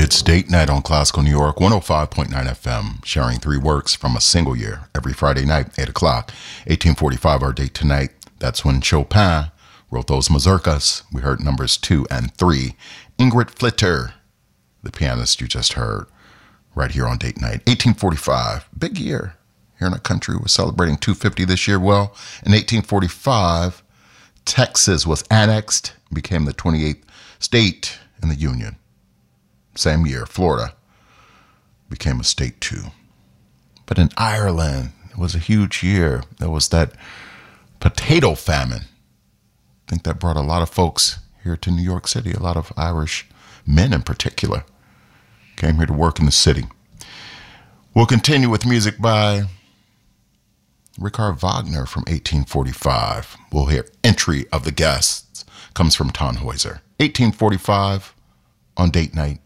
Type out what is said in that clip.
It's date night on Classical New York, 105.9 FM, sharing three works from a single year every Friday night, 8 o'clock. 1845, our date tonight. That's when Chopin wrote those mazurkas. We heard numbers 2 and 3. Ingrid Flitter, the pianist you just heard, right here on date night. 1845, big year here in our country. We're celebrating 250 this year. Well, in 1845, Texas was annexed, became the 28th state in the Union. Same year, Florida became a state too. But in Ireland, it was a huge year. There was that potato famine. I think that brought a lot of folks here to New York City, a lot of Irish men in particular came here to work in the city. We'll continue with music by Richard Wagner from 1845. We'll hear Entry of the Guests, comes from Tannhäuser. 1845 on date night.